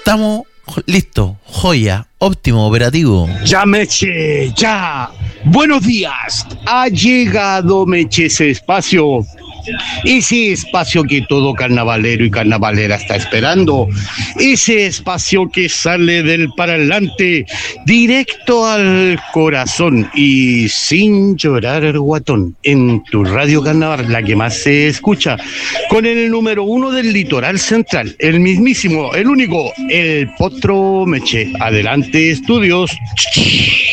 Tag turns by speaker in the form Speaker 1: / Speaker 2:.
Speaker 1: Estamos listos, joya, óptimo, operativo.
Speaker 2: Ya, Meche, ya. Buenos días. Ha llegado, Meche, ese espacio. Ese espacio que todo carnavalero y carnavalera está esperando. Ese espacio que sale del parlante directo al corazón y sin llorar, guatón. En tu radio carnaval, la que más se escucha. Con el número 1 del litoral central. El mismísimo, el único, el Potro Meche. Adelante, estudios.